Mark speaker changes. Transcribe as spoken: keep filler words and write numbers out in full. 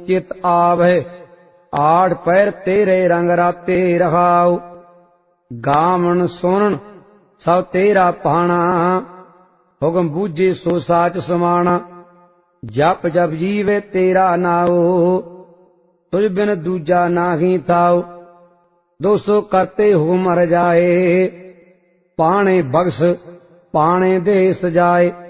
Speaker 1: चित आवै। आठ पैर तेरे रंग राते रहाओ, गावन सुनन सब तेरा पाना। हुक्म बूझे सो साच समाना, जप जप जीवे तेरा नाओ। तुझ बिन दूजा नाही ताओ, दो सो करते हो मर जाए। पाणे बख्श पाणे दे सजाए,